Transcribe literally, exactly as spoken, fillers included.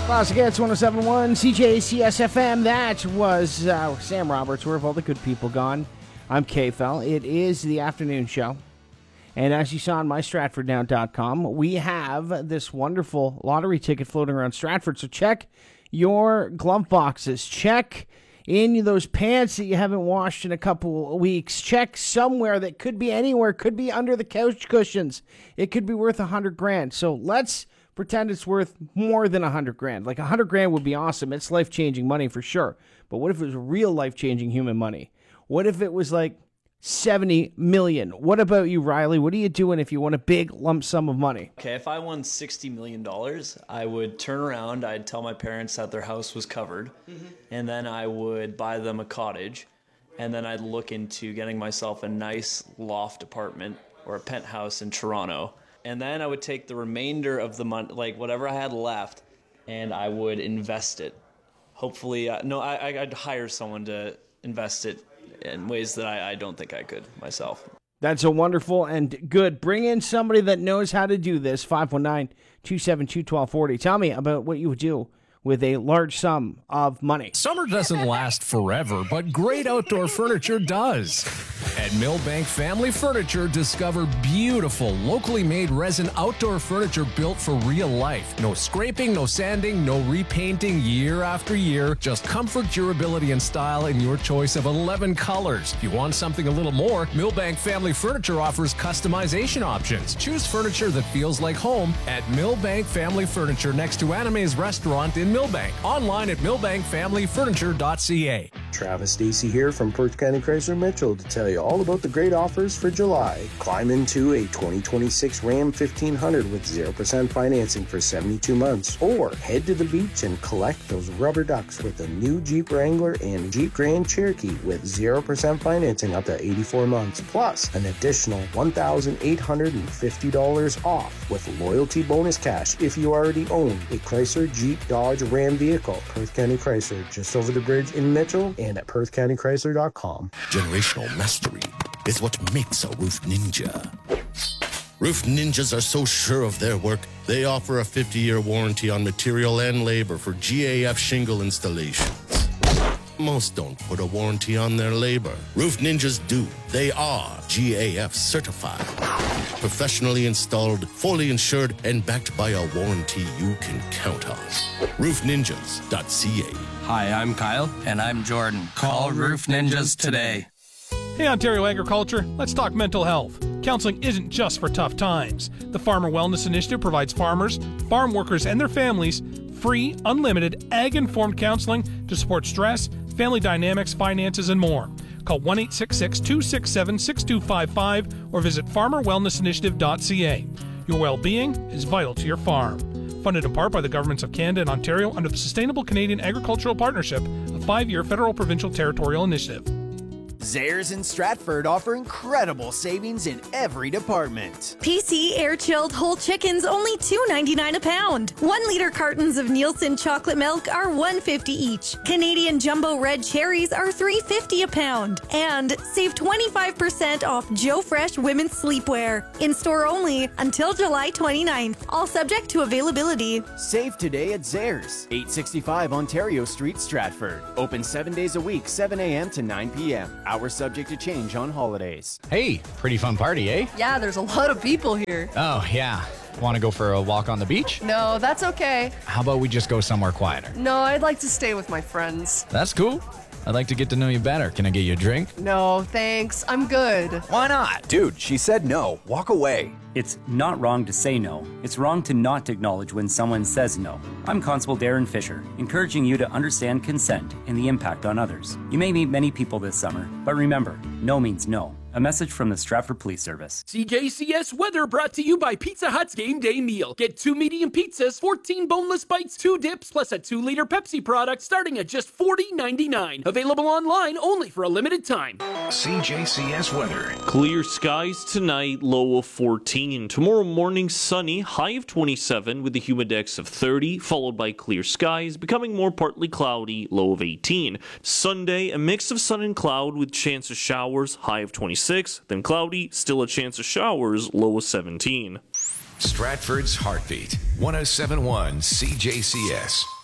Classic Hits one oh seven point one C J C S F M. That was uh, Sam Roberts. Where have all the good people gone? I'm K-Fel. It is the afternoon show. And as you saw on my Stratford Now dot com, we have this wonderful lottery ticket floating around Stratford. So check your glove boxes. Check in those pants that you haven't washed in a couple of weeks. Check somewhere that could be anywhere. Could be under the couch cushions. It could be worth a hundred grand. So let's pretend it's worth more than a hundred grand. Like a hundred grand would be awesome. It's life-changing money for sure. But what if it was real life-changing human money? What if it was like seventy million? What about you, Riley? What are you doing if you want a big lump sum of money? Okay, if I won sixty million dollars, I would turn around, I'd tell my parents that their house was covered, mm-hmm. and then I would buy them a cottage, and then I'd look into getting myself a nice loft apartment or a penthouse in Toronto. And then I would take the remainder of the money, like whatever I had left, and I would invest it. Hopefully, uh, no, I, I'd hire someone to invest it in ways that I, I don't think I could myself. That's a wonderful and good. Bring in somebody that knows how to do this. five one nine, two seven two, one two four zero. Tell me about what you would do with a large sum of money. Summer doesn't last forever, but great outdoor furniture does. At Millbank Family Furniture, discover beautiful, locally made resin outdoor furniture built for real life. No scraping, no sanding, no repainting year after year. Just comfort, durability, and style in your choice of eleven colors. If you want something a little more, Millbank Family Furniture offers customization options. Choose furniture that feels like home at Millbank Family Furniture next to Anime's Restaurant in Millbank. Online at millbank family furniture dot c a. Travis Stacey here from Perth County Chrysler Mitchell to tell you all about the great offers for July. Climb into a twenty twenty-six Ram fifteen hundred with zero percent financing for seventy-two months. Or head to the beach and collect those rubber ducks with a new Jeep Wrangler and Jeep Grand Cherokee with zero percent financing up to eighty-four months. Plus an additional one thousand eight hundred fifty dollars off with loyalty bonus cash if you already own a Chrysler, Jeep, Dodge, Ram vehicle. Perth County Chrysler, just over the bridge in Mitchell and at perth county chrysler dot com. Generational mastery is what makes a roof ninja. Roof ninjas are so sure of their work, they offer a fifty-year warranty on material and labor for G A F shingle installations. Most don't put a warranty on their labor. Roof ninjas do. They are G A F certified. Professionally installed, fully insured, and backed by a warranty you can count on. roof ninjas dot c a. Hi, I'm Kyle. And I'm Jordan. Call Roof Ninjas today. Hey, Ontario Agriculture, let's talk mental health. Counseling isn't just for tough times. The Farmer Wellness Initiative provides farmers, farm workers, and their families free, unlimited, ag-informed counseling to support stress, family dynamics, finances, and more. Call one eight six six, two six seven, six two five five or visit farmer wellness initiative dot c a. Your well-being is vital to your farm. Funded in part by the governments of Canada and Ontario under the Sustainable Canadian Agricultural Partnership, a five-year federal provincial territorial initiative. Zehrs in Stratford offer incredible savings in every department. P C Air Chilled whole chickens only two ninety-nine a pound. One liter cartons of Nielsen chocolate milk are one fifty each. Canadian Jumbo Red Cherries are three fifty a pound. And save twenty-five percent off Joe Fresh women's sleepwear. In store only until July twenty-ninth. All subject to availability. Save today at Zehrs, eight sixty-five Ontario Street, Stratford. Open seven days a week, seven a.m. to nine p.m. Hours subject to change on holidays. Hey, pretty fun party, eh? Yeah, there's a lot of people here. Oh, yeah. Want to go for a walk on the beach? No, that's okay. How about we just go somewhere quieter? No, I'd like to stay with my friends. That's cool. I'd like to get to know you better. Can I get you a drink? No, thanks. I'm good. Why not? Dude, she said no. Walk away. It's not wrong to say no. It's wrong to not acknowledge when someone says no. I'm Constable Darren Fisher, encouraging you to understand consent and the impact on others. You may meet many people this summer, but remember, no means no. A message from the Stratford Police Service. C J C S weather brought to you by Pizza Hut's Game Day Meal. Get two medium pizzas, fourteen boneless bites, two dips, plus a two liter Pepsi product starting at just forty ninety-nine. Available online only for a limited time. C J C S weather. Clear skies tonight, low of fourteen. Tomorrow morning, sunny, high of twenty-seven with a humidex of thirty, followed by clear skies, becoming more partly cloudy, low of eighteen. Sunday, a mix of sun and cloud with chance of showers, high of twenty-six, then cloudy, still a chance of showers, low of seventeen. Stratford's Heartbeat, one oh seven point one C J C S.